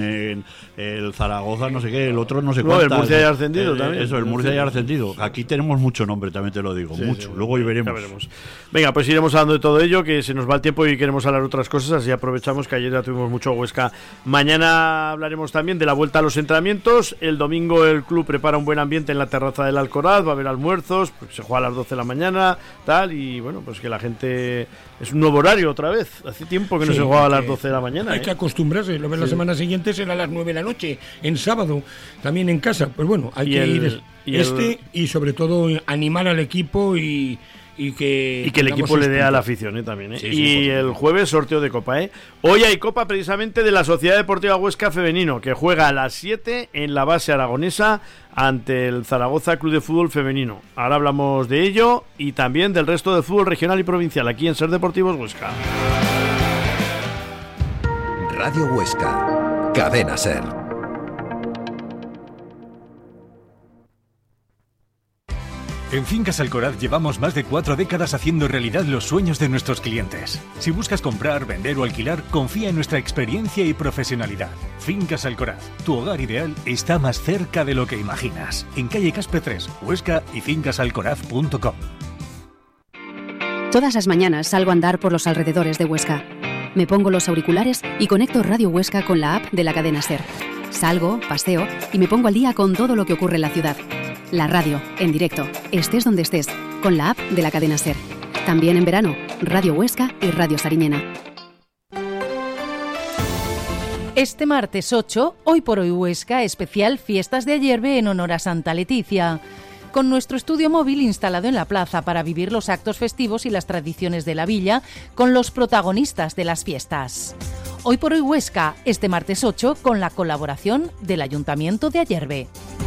el Zaragoza no sé qué, el otro no sé cuántas. El Murcia ya ha ascendido también. Eso, el Murcia ya ha ascendido. Aquí tenemos mucho nombre, también te lo digo, mucho. Sí, luego ya veremos. Venga, pues iremos hablando de todo ello, que se nos va el tiempo y queremos hablar de otras cosas, así aprovechamos que ayer ya tuvimos mucho Huesca. Mañana hablaremos también de la vuelta a los entrenamientos. El domingo el club prepara un buen ambiente en la terraza del Alcoraz, va a haber almuerzos, pues se juega a las 12 de la mañana, tal, y bueno, pues que la gente... Es un nuevo horario otra vez. Hace tiempo que no se jugaba a las 12 de la mañana. Hay que acostumbrarse. Lo ves la semana siguiente será a las 9 de la noche, en sábado, también en casa. Pues bueno, hay que ir y sobre todo animar al equipo y que el equipo le dé a la afición también. Sí, y el jueves sorteo de Copa. Hoy hay Copa precisamente de la Sociedad Deportiva Huesca Femenino, que juega a las 7 en la base aragonesa ante el Zaragoza Club de Fútbol Femenino. Ahora hablamos de ello y también del resto del fútbol regional y provincial aquí en Ser Deportivos Huesca. Radio Huesca, Cadena Ser. En Fincas Alcoraz llevamos más de 4 décadas haciendo realidad los sueños de nuestros clientes. Si buscas comprar, vender o alquilar, confía en nuestra experiencia y profesionalidad. Fincas Alcoraz, tu hogar ideal está más cerca de lo que imaginas. En calle Caspe 3, Huesca y fincasalcoraz.com. Todas las mañanas salgo a andar por los alrededores de Huesca. Me pongo los auriculares y conecto Radio Huesca con la app de la cadena SER. Salgo, paseo y me pongo al día con todo lo que ocurre en la ciudad. La radio, en directo, estés donde estés, con la app de la cadena SER. También en verano, Radio Huesca y Radio Sariñena. Este martes 8, Hoy por Hoy Huesca, especial Fiestas de Ayerbe en honor a Santa Leticia. Con nuestro estudio móvil instalado en la plaza para vivir los actos festivos y las tradiciones de la villa con los protagonistas de las fiestas. Hoy por Hoy Huesca, este martes 8, con la colaboración del Ayuntamiento de Ayerbe.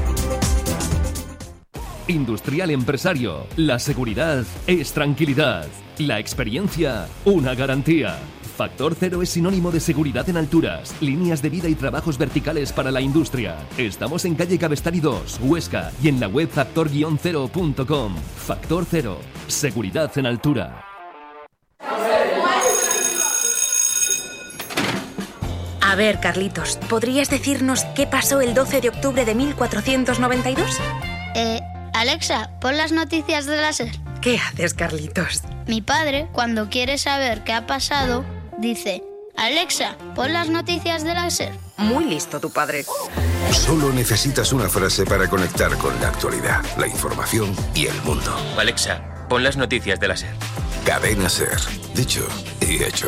Industrial Empresario. La seguridad es tranquilidad. La experiencia, una garantía. Factor Cero es sinónimo de seguridad en alturas, líneas de vida y trabajos verticales para la industria. Estamos en calle Cabestany 2, Huesca, y en la web factor-cero.com. Factor Cero. Seguridad en altura. A ver, Carlitos, ¿podrías decirnos qué pasó el 12 de octubre de 1492? Alexa, pon las noticias de la SER. ¿Qué haces, Carlitos? Mi padre, cuando quiere saber qué ha pasado, dice: Alexa, pon las noticias de la SER. Muy listo tu padre. Solo necesitas una frase para conectar con la actualidad, la información y el mundo. Alexa, pon las noticias de la SER. Cadena SER. Dicho y hecho.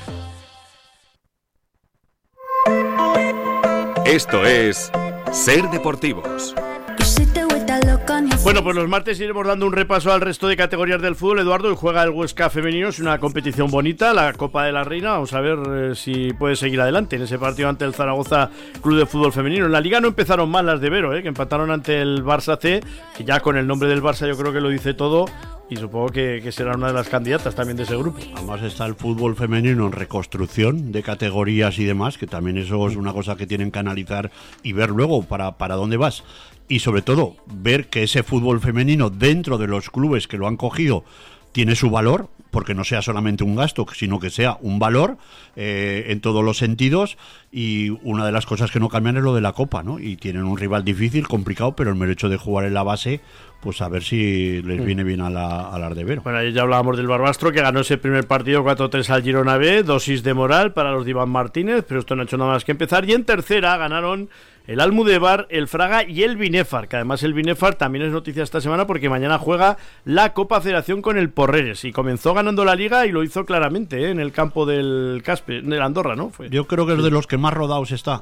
Esto es Ser Deportivos. Bueno, pues los martes iremos dando un repaso al resto de categorías del fútbol. Eduardo, y juega el Huesca Femenino, es una competición bonita, la Copa de la Reina. Vamos a ver si puede seguir adelante en ese partido ante el Zaragoza Club de Fútbol Femenino. En la Liga no empezaron mal las de Vero, que empataron ante el Barça C, que ya con el nombre del Barça yo creo que lo dice todo. Y supongo que será una de las candidatas también de ese grupo. Además está el fútbol femenino en reconstrucción de categorías y demás, que también eso es una cosa que tienen que analizar y ver luego para dónde vas. Y sobre todo, ver que ese fútbol femenino dentro de los clubes que lo han cogido tiene su valor, porque no sea solamente un gasto, sino que sea un valor en todos los sentidos. Y una de las cosas que no cambian es lo de la Copa, ¿no? Y tienen un rival difícil, complicado, pero el mero hecho de jugar en la base, pues a ver si les viene bien a las de Vero. Bueno, ayer ya hablábamos del Barbastro, que ganó ese primer partido 4-3 al Girona B, dosis de moral para los de Iván Martínez, pero esto no ha hecho nada más que empezar. Y en tercera ganaron el Almudévar, el Fraga y el Binéfar, que además el Binéfar también es noticia esta semana porque mañana juega la Copa Federación con el Porreres, y comenzó ganando la Liga y lo hizo claramente en el campo del Caspe, del Andorra, ¿no? Yo creo que es de los que más rodados está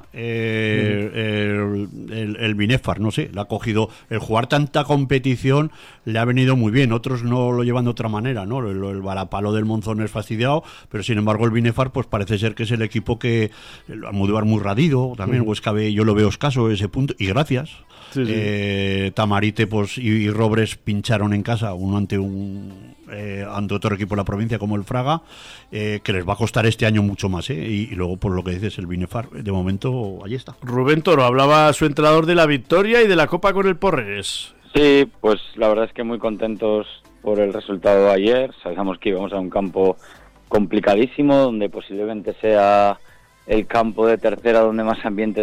el Binéfar, no sé, le ha cogido, el jugar tanta competición le ha venido muy bien, otros no lo llevan de otra manera, ¿no? El varapalo del Monzón es fastidiado, pero sin embargo el Binéfar pues parece ser que es el equipo que, el Almudévar muy radido, también Huesca B, yo lo veo escaso ese punto, y gracias. Tamarite pues y Robres pincharon en casa uno ante otro equipo de la provincia como el Fraga, que les va a costar este año mucho más, y luego por lo que dices el Binéfar, de momento ahí está. Rubén Toro, hablaba su entrenador de la victoria y de la Copa con el Porreres. Sí, pues la verdad es que muy contentos por el resultado de ayer. Sabíamos que íbamos a un campo complicadísimo, donde posiblemente sea el campo de tercera donde más ambiente